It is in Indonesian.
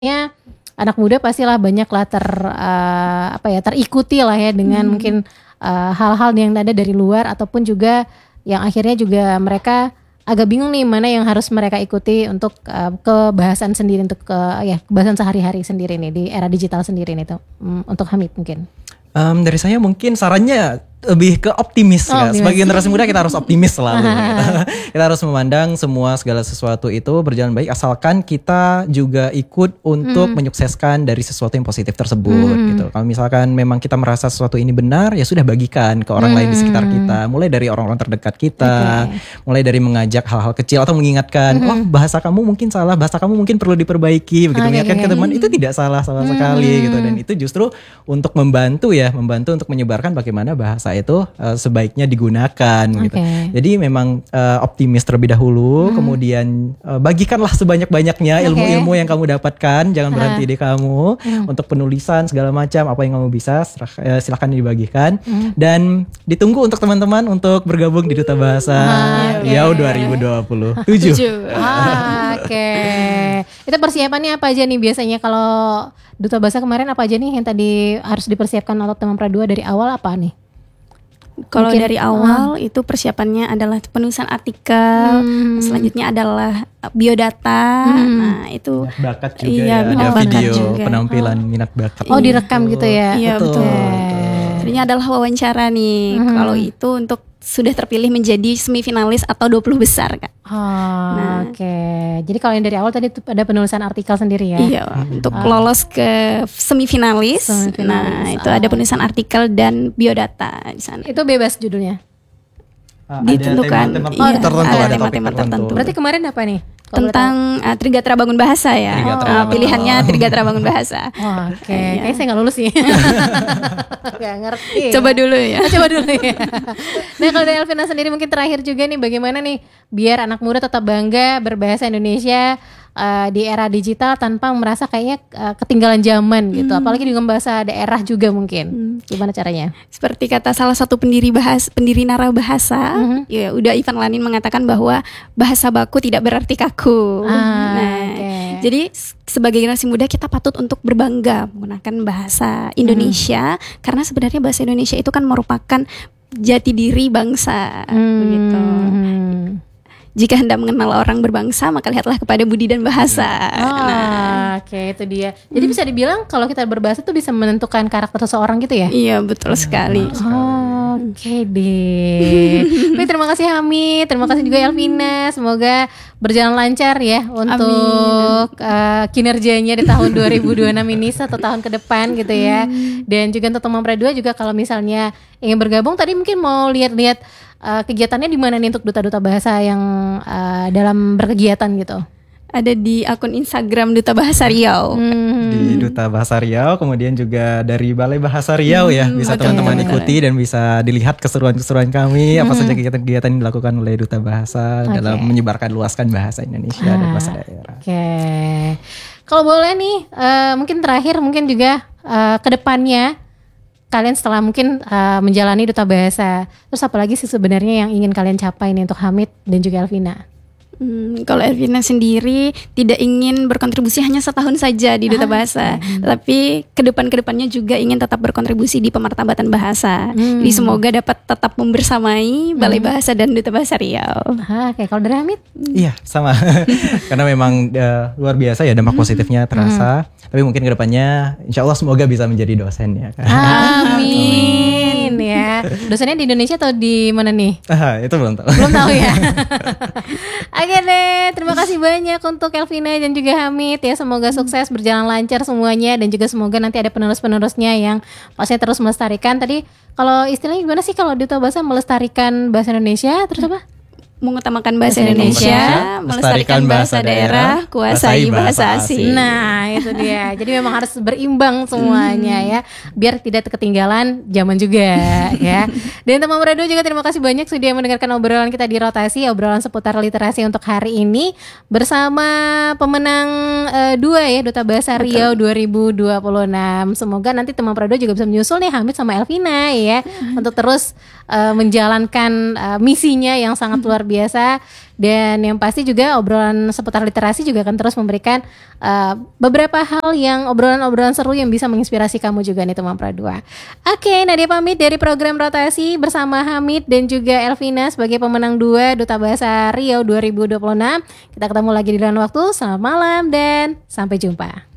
anak muda pastilah banyak lah terikuti lah ya dengan mungkin hal-hal yang ada dari luar, ataupun juga yang akhirnya juga mereka agak bingung nih mana yang harus mereka ikuti untuk kebahasan sendiri, untuk kebahasan sehari-hari sendiri nih di era digital sendiri nih tuh. Untuk Hamid mungkin. Dari saya mungkin sarannya lebih ke optimis ya. Sebagai generasi muda kita harus optimis selalu gitu. Kita harus memandang semua segala sesuatu itu berjalan baik asalkan kita juga ikut untuk menyukseskan dari sesuatu yang positif tersebut gitu. Kalau misalkan memang kita merasa sesuatu ini benar, ya sudah bagikan ke orang lain di sekitar kita. Mulai dari orang-orang terdekat kita, mulai dari mengajak hal-hal kecil atau mengingatkan, oh bahasa kamu mungkin salah, bahasa kamu mungkin perlu diperbaiki begitu. Mengingatkan ke teman itu tidak salah sama sekali gitu, dan itu justru untuk membantu untuk menyebarkan bagaimana bahasa itu sebaiknya digunakan gitu. Jadi memang optimis terlebih dahulu, kemudian bagikanlah sebanyak-banyaknya ilmu-ilmu yang kamu dapatkan, jangan berhenti di kamu untuk penulisan segala macam, apa yang kamu bisa silahkan dibagikan, dan ditunggu untuk teman-teman untuk bergabung di Duta Bahasa Riau 2027. Itu persiapannya apa aja nih biasanya kalau Duta Bahasa kemarin, apa aja nih yang tadi harus dipersiapkan oleh teman Pra2 dari awal apa nih? Kalau dari awal itu persiapannya adalah penulisan artikel, selanjutnya adalah biodata. Nah itu minat bakat juga ada video juga. Penampilan minat bakat. Direkam gitu ya? Iya betul. Selanjutnya adalah wawancara nih. Kalau itu untuk sudah terpilih menjadi semifinalis atau 20 besar Kak. Jadi kalau yang dari awal tadi ada penulisan artikel sendiri ya? Iya, untuk lolos ke semifinalis. Nah itu ada penulisan artikel dan biodata di sana. Itu bebas judulnya? Ditentukan. Ada tema-tema tertentu. Berarti kemarin apa nih? Tentang Trigatra Bangun Bahasa ya. Pilihannya Trigatra Bangun Bahasa. Kayaknya saya nggak lulus sih. Gak ngerti. Coba dulu ya. Nah kalau dari Elvina sendiri mungkin terakhir juga nih, bagaimana nih biar anak muda tetap bangga berbahasa Indonesia di era digital tanpa merasa kayaknya ketinggalan zaman gitu, apalagi dengan bahasa daerah juga mungkin. Gimana caranya? Seperti kata salah satu pendiri nara bahasa, ya udah Ivan Lanin mengatakan bahwa bahasa baku tidak berarti kaku. Jadi sebagai generasi muda kita patut untuk berbangga menggunakan bahasa Indonesia, karena sebenarnya bahasa Indonesia itu kan merupakan jati diri bangsa begitu. Jika hendak mengenal orang berbangsa, maka lihatlah kepada budi dan bahasa. Itu dia. Jadi bisa dibilang kalau kita berbahasa tuh bisa menentukan karakter seseorang gitu ya? Iya, betul sekali. Baik, terima kasih Hamid, terima kasih juga Elvina. Semoga berjalan lancar ya untuk kinerjanya di tahun 2026 ini, 1 tahun ke depan gitu ya. Dan juga untuk teman Pra2 juga kalau misalnya ingin bergabung, tadi mungkin mau lihat-lihat kegiatannya di mana nih untuk duta-duta bahasa yang dalam berkegiatan gitu? Ada di akun Instagram Duta Bahasa Riau. Di Duta Bahasa Riau, kemudian juga dari Balai Bahasa Riau ya, bisa teman-teman ikuti dan bisa dilihat keseruan-keseruan kami, apa saja kegiatan-kegiatan yang dilakukan oleh Duta Bahasa dalam menyebarkan luaskan bahasa Indonesia dan bahasa daerah. Kalau boleh nih, mungkin terakhir mungkin juga ke depannya kalian setelah mungkin menjalani Duta Bahasa, terus apa lagi sih sebenarnya yang ingin kalian capai nih untuk Hamid dan juga Elvina? Kalau Elvina sendiri tidak ingin berkontribusi hanya setahun saja di Duta Bahasa, tapi kedepannya juga ingin tetap berkontribusi di pemartabatan bahasa. Jadi semoga dapat tetap membersamai Balai Bahasa dan Duta Bahasa Riau. Kalau dari Hamid? Iya sama, karena memang luar biasa ya dampak positifnya terasa. Tapi mungkin kedepannya insya Allah semoga bisa menjadi dosen ya kan? Amin ya. Dosennya di Indonesia atau di mana nih? Itu belum tahu. Belum tahu ya. Oke deh, terima kasih banyak untuk Elvina dan juga Hamid ya. Semoga sukses, berjalan lancar semuanya, dan juga semoga nanti ada penerus-penerusnya yang pastinya terus melestarikan. Tadi kalau istilahnya gimana sih kalau Duta Bahasa melestarikan bahasa Indonesia terus apa? Mengutamakan bahasa Indonesia, melestarikan bahasa daerah, kuasai bahasa asing. Nah itu dia. Jadi memang harus berimbang semuanya ya, biar tidak ketinggalan zaman juga ya. Dan teman Pra2 juga terima kasih banyak sudah mendengarkan obrolan kita di Rotasi, obrolan seputar literasi untuk hari ini bersama pemenang 2 ya, Duta Bahasa Riau 2026. Semoga nanti teman Pra2 juga bisa menyusul nih Hamid sama Elvina ya, untuk terus menjalankan misinya yang sangat luar biasa. Dan yang pasti juga obrolan seputar literasi juga akan terus memberikan beberapa hal yang obrolan-obrolan seru yang bisa menginspirasi kamu juga nih teman Pra2. Oke, Nadia pamit dari program Rotasi bersama Hamid dan juga Elvina sebagai pemenang 2 Duta Bahasa Riau 2026. Kita ketemu lagi di lain waktu. Selamat malam dan sampai jumpa.